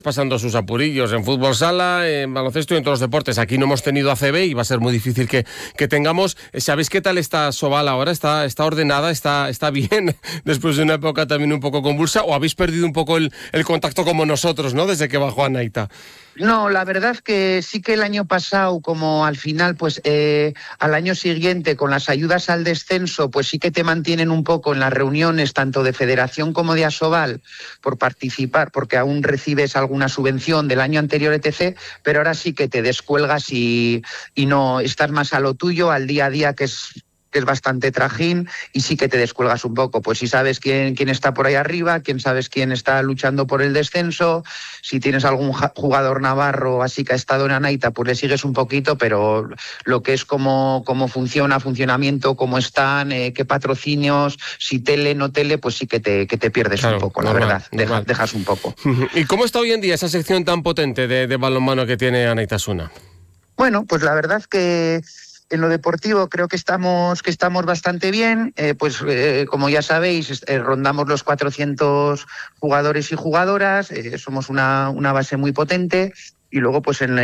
pasando sus apurillos en fútbol sala, en baloncesto y en todos los deportes. Aquí no hemos tenido ACB y va a ser muy difícil que tengamos. ¿Sabéis qué tal está Sobal ahora? ¿Está ordenada? ¿Está bien después de una época también un poco convulsa? ¿O habéis perdido un poco el contacto como nosotros, ¿no? Desde que bajó Anaita. No, la verdad que sí que el año pasado, como al final, pues al año siguiente, con las ayudas al descenso, pues sí que te mantienen un poco en las reuniones, tanto de Federación como de Asobal, por participar, porque aún recibes alguna subvención del año anterior, etc., pero ahora sí que te descuelgas y no estás más a lo tuyo, al día a día, que es bastante trajín, y sí que te descuelgas un poco. Pues si sabes quién está por ahí arriba, sabes quién está luchando por el descenso, si tienes algún jugador navarro así que ha estado en Anaita, pues le sigues un poquito, pero lo que es cómo funciona, funcionamiento, cómo están, qué patrocinios, si tele, no tele, pues sí que te pierdes un poco, normal, la verdad, dejas un poco. ¿Y cómo está hoy en día esa sección tan potente de balonmano que tiene Anaitasuna? Bueno, pues la verdad que en lo deportivo creo que estamos bastante bien, como ya sabéis, rondamos los 400 jugadores y jugadoras, somos una base muy potente, y luego pues en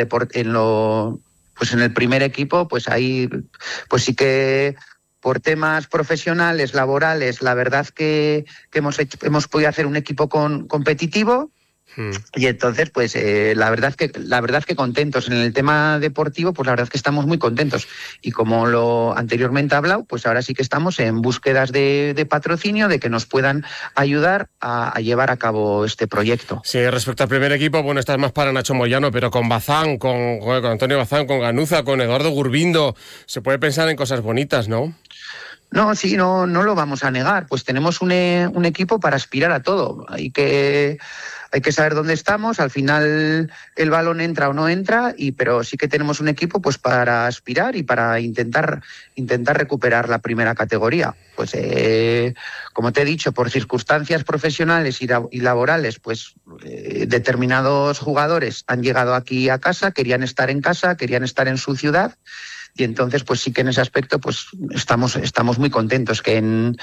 el primer equipo, pues ahí pues sí que por temas profesionales, laborales, la verdad que hemos podido hacer un equipo competitivo. Y entonces, pues la verdad que contentos. En el tema deportivo, pues la verdad que estamos muy contentos. Y como lo anteriormente he hablado, pues ahora sí que estamos en búsquedas de patrocinio, de que nos puedan ayudar a llevar a cabo este proyecto. Sí, respecto al primer equipo, bueno, estás más para Nacho Moyano, pero con Bazán, con Antonio Bazán, con Ganuza, con Eduardo Gurbindo, se puede pensar en cosas bonitas, ¿no? No, sí, no lo vamos a negar. Pues tenemos un equipo para aspirar a todo. Hay que saber dónde estamos. Al final el balón entra o no entra, pero sí que tenemos un equipo pues para aspirar y para intentar recuperar la primera categoría. Pues como te he dicho, por circunstancias profesionales y laborales, pues determinados jugadores han llegado aquí a casa, querían estar en casa, querían estar en su ciudad. Y entonces, pues sí que en ese aspecto, pues estamos muy contentos que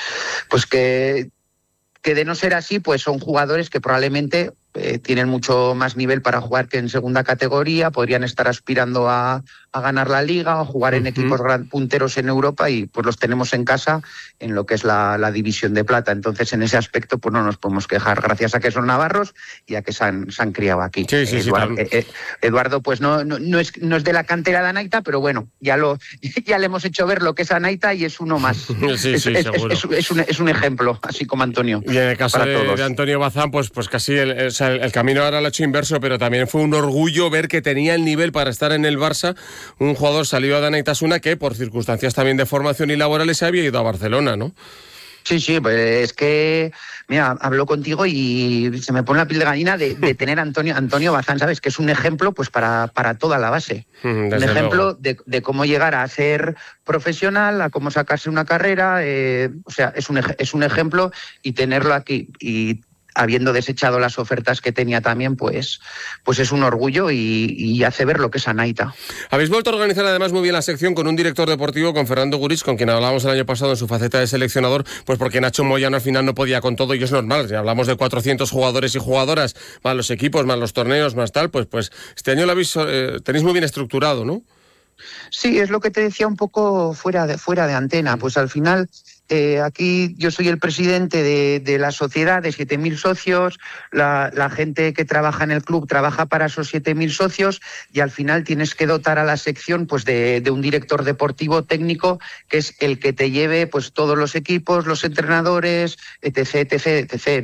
de no ser así, pues son jugadores que probablemente tienen mucho más nivel para jugar que en segunda categoría, podrían estar aspirando a ganar la liga o jugar en equipos punteros en Europa, y pues los tenemos en casa en lo que es la división de plata. Entonces, en ese aspecto, pues no nos podemos quejar, gracias a que son navarros y a que se han criado aquí. Sí, Eduardo, pues no es de la cantera de Anaita, pero bueno, ya le hemos hecho ver lo que es Anaita y es uno más. Seguro. Es un ejemplo, así como Antonio. Y en el caso de Antonio Bazán, pues casi el camino ahora lo ha hecho inverso, pero también fue un orgullo ver que tenía el nivel para estar en el Barça. Un jugador salió de Anaitasuna que por circunstancias también de formación y laborales se había ido a Barcelona, ¿no? Sí, pues es que, mira, hablo contigo y se me pone la piel de gallina de tener a Antonio Bazán, ¿sabes? Que es un ejemplo pues para toda la base. Un ejemplo de cómo llegar a ser profesional, a cómo sacarse una carrera, o sea, es un ejemplo, y tenerlo aquí y habiendo desechado las ofertas que tenía también, pues es un orgullo y hace ver lo que es Anaita. Habéis vuelto a organizar además muy bien la sección con un director deportivo, con Fernando Gurich, con quien hablábamos el año pasado en su faceta de seleccionador, pues porque Nacho Moyano al final no podía con todo, y es normal. Si hablamos de 400 jugadores y jugadoras, más los equipos, más los torneos, más tal, pues este año lo tenéis muy bien estructurado, ¿no? Sí, es lo que te decía un poco fuera de antena. Pues al final, aquí yo soy el presidente de la sociedad de 7.000 socios, la gente que trabaja en el club trabaja para esos 7.000 socios, y al final tienes que dotar a la sección pues de un director deportivo técnico, que es el que te lleve pues todos los equipos, los entrenadores, etc.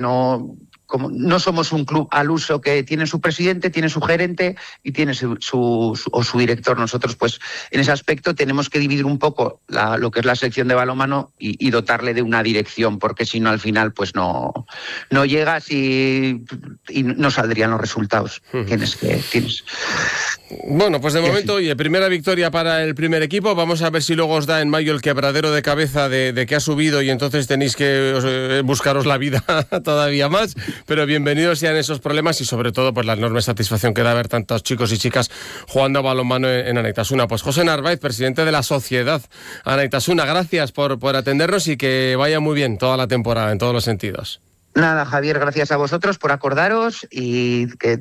No somos un club al uso que tiene su presidente, tiene su gerente y tiene su director. Nosotros, pues, en ese aspecto tenemos que dividir un poco lo que es la sección de balonmano y dotarle de una dirección, porque si no, al final, pues no llegas y no saldrían los resultados. Tienes. Bueno, pues de momento, oye, primera victoria para el primer equipo. Vamos a ver si luego os da en mayo el quebradero de cabeza de que ha subido y entonces tenéis que buscaros la vida todavía más. Pero bienvenidos sean esos problemas y sobre todo pues la enorme satisfacción que da ver tantos chicos y chicas jugando a balonmano en Anaitasuna. Pues José Narváez, presidente de la sociedad Anaitasuna, gracias por atendernos y que vaya muy bien toda la temporada en todos los sentidos. Nada, Javier, gracias a vosotros por acordaros y que